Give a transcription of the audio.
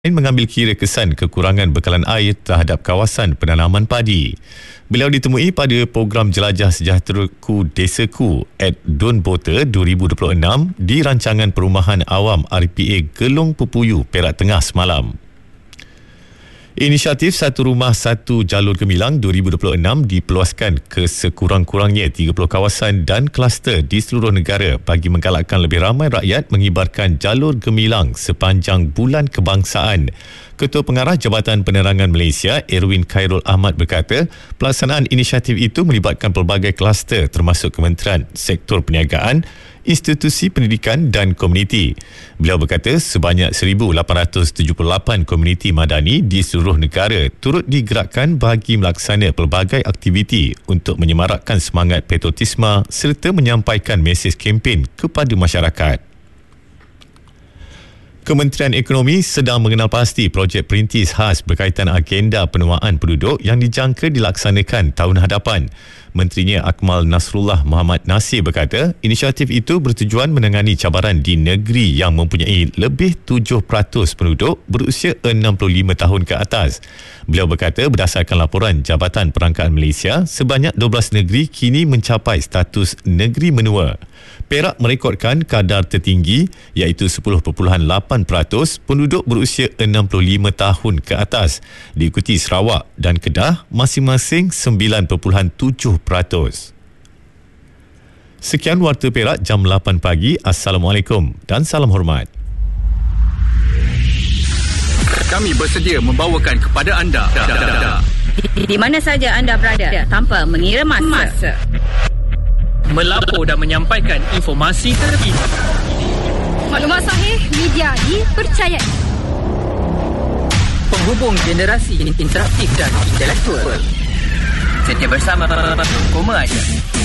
mengambil kira kesan kekurangan bekalan air terhadap kawasan penanaman padi. Beliau ditemui pada program Jelajah Sejahteraku Desaku at Dun Bota 2026 di rancangan perumahan awam RPA Gelong Pepuyu, Perak Tengah semalam. Inisiatif Satu Rumah Satu Jalur Gemilang 2026 dipeluaskan ke sekurang-kurangnya 30 kawasan dan kluster di seluruh negara bagi menggalakkan lebih ramai rakyat mengibarkan jalur gemilang sepanjang bulan kebangsaan. Ketua Pengarah Jabatan Penerangan Malaysia, Erwin Khairul Ahmad berkata, pelaksanaan inisiatif itu melibatkan pelbagai kluster termasuk Kementerian Sektor Perniagaan, institusi pendidikan dan komuniti. Beliau berkata sebanyak 1,878 komuniti madani di seluruh negara turut digerakkan bagi melaksana pelbagai aktiviti untuk menyemarakkan semangat patriotisme serta menyampaikan mesej kempen kepada masyarakat. Kementerian Ekonomi sedang mengenal pasti projek perintis khas berkaitan agenda penuaan penduduk yang dijangka dilaksanakan tahun hadapan. Menterinya Akmal Nasrullah Muhammad Nasir berkata, inisiatif itu bertujuan menangani cabaran di negeri yang mempunyai lebih 7% penduduk berusia 65 tahun ke atas. Beliau berkata, berdasarkan laporan Jabatan Perangkaan Malaysia, sebanyak 12 negeri kini mencapai status negeri menua. Perak merekodkan kadar tertinggi iaitu 10.8% penduduk berusia 65 tahun ke atas, diikuti Sarawak dan Kedah masing-masing 9.7%. Sekian Warta Perak jam 8 pagi. Assalamualaikum dan salam hormat. Kami bersedia membawakan kepada anda di mana saja anda berada tanpa mengira masa. Melapor dan menyampaikan informasi terkini. Maklumat sahih, media dipercayai. Penghubung generasi interaktif dan intelektual. Setia bersama Koma Aja.